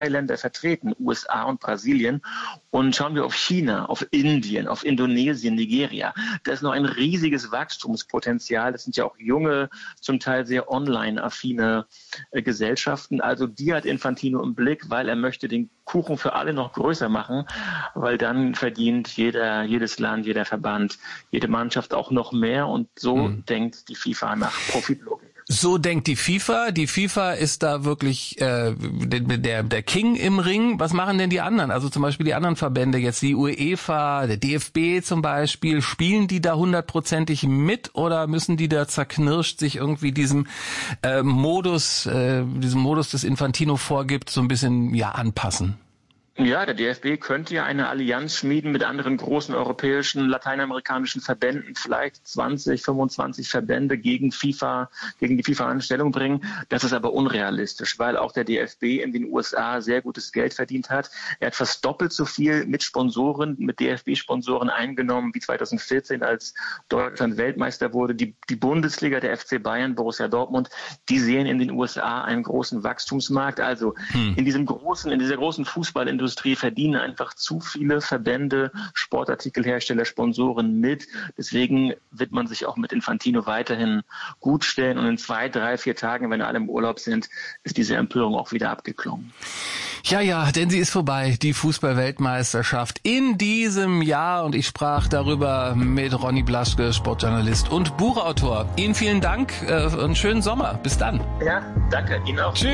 Länder vertreten, USA und Brasilien. Und schauen wir auf China, auf Indien, auf Indonesien, Nigeria. Da ist noch ein riesiges Wachstumspotenzial. Das sind ja auch junge, zum Teil sehr online-affine Gesellschaften. Also die hat Infantino im Blick, weil er möchte den Kuchen für alle noch größer machen, weil dann verdient jedes Land, jeder Verband, jede Mannschaft auch noch mehr. Und so denkt die FIFA nach Profitlogik. So denkt die FIFA. Die FIFA ist da wirklich der King im Ring. Was machen denn die anderen? Also zum Beispiel die anderen Verbände, jetzt die UEFA, der DFB zum Beispiel. Spielen die da 100%ig mit oder müssen die da zerknirscht sich irgendwie diesem Modus des Infantino vorgibt, so ein bisschen anpassen? Ja, der DFB könnte ja eine Allianz schmieden mit anderen großen europäischen, lateinamerikanischen Verbänden, vielleicht 20, 25 Verbände gegen die FIFA in Stellung bringen. Das ist aber unrealistisch, weil auch der DFB in den USA sehr gutes Geld verdient hat. Er hat fast doppelt so viel mit DFB-Sponsoren eingenommen wie 2014, als Deutschland Weltmeister wurde. Die Bundesliga, der FC Bayern, Borussia Dortmund, die sehen in den USA einen großen Wachstumsmarkt. Also in dieser großen Fußballindustrie verdienen einfach zu viele Verbände, Sportartikelhersteller, Sponsoren mit. Deswegen wird man sich auch mit Infantino weiterhin gut stellen. Und in 2, 3, 4 Tagen, wenn alle im Urlaub sind, ist diese Empörung auch wieder abgeklungen. Ja, denn sie ist vorbei, die Fußball-Weltmeisterschaft in diesem Jahr. Und ich sprach darüber mit Ronny Blaschke, Sportjournalist und Buchautor. Ihnen vielen Dank und schönen Sommer. Bis dann. Ja, danke. Ihnen auch. Tschüss.